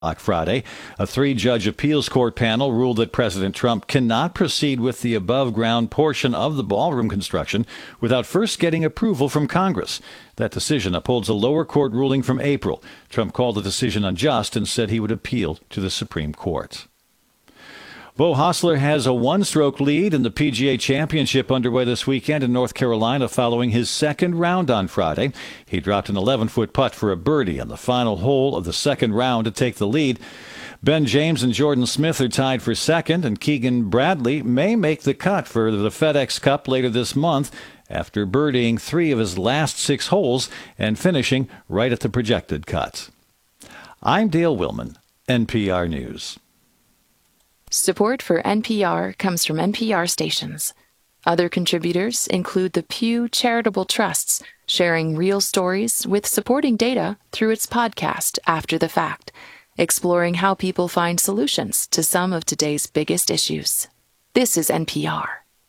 Friday, a three-judge appeals court panel ruled that President Trump cannot proceed with the above-ground portion of the ballroom construction without first getting approval from Congress. That decision upholds a lower court ruling from April. Trump called the decision unjust and said he would appeal to the Supreme Court. Beau Hossler has a one-stroke lead in the PGA Championship underway this weekend in North Carolina following his second round on Friday. He dropped an 11-foot putt for a birdie on the final hole of the second round to take the lead. Ben James and Jordan Smith are tied for second, and Keegan Bradley may make the cut for the FedEx Cup later this month after birdieing 3 of his last 6 holes and finishing right at the projected cut. I'm Dale Willman, NPR News. Support for NPR comes from NPR stations. Other contributors include the Pew Charitable Trusts, sharing real stories with supporting data through its podcast, After the Fact, exploring how people find solutions to some of today's biggest issues. This is NPR.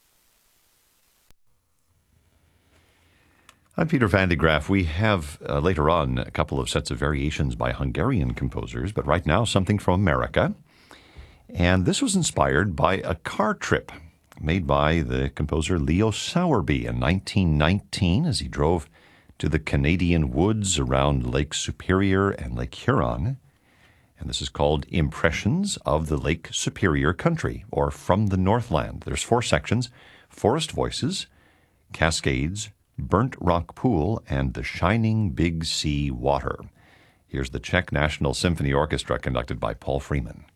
I'm Peter Van de Graaff. We have later on a couple of sets of variations by Hungarian composers, but right now something from America. And this was inspired by a car trip made by the composer Leo Sowerby in 1919 as he drove to the Canadian woods around Lake Superior and Lake Huron. And this is called Impressions of the Lake Superior Country, or From the Northland. There's 4 sections: Forest Voices, Cascades, Burnt Rock Pool, and The Shining Big Sea Water. Here's the Czech National Symphony Orchestra conducted by Paul Freeman.